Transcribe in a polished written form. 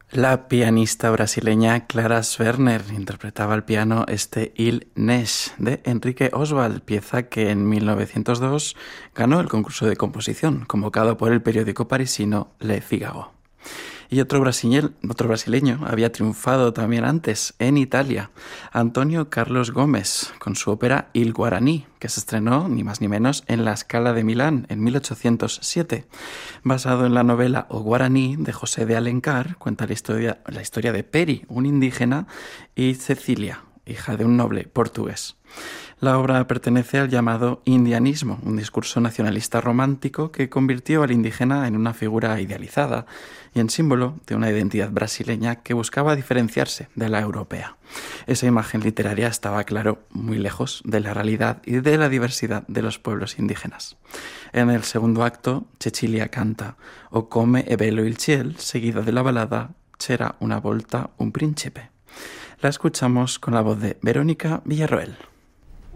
La pianista brasileña Clara Swerner interpretaba al piano Il Nesh de Enrique Oswald, pieza que en 1902 ganó el concurso de composición convocado por el periódico parisino Le Figaro. Y otro brasileño había triunfado también antes, en Italia, Antonio Carlos Gómez, con su ópera Il Guaraní, que se estrenó ni más ni menos en la Scala de Milán en 1807. Basado en la novela O Guaraní de José de Alencar, cuenta la historia de Peri, un indígena, y Cecilia, hija de un noble portugués. La obra pertenece al llamado indianismo, un discurso nacionalista romántico que convirtió al indígena en una figura idealizada y en símbolo de una identidad brasileña que buscaba diferenciarse de la europea. Esa imagen literaria estaba, claro, muy lejos de la realidad y de la diversidad de los pueblos indígenas. En el segundo acto, Cecilia canta O come è bello il ciel, seguida de la balada C'era una volta un principe. La escuchamos con la voz de Verónica Villarroel.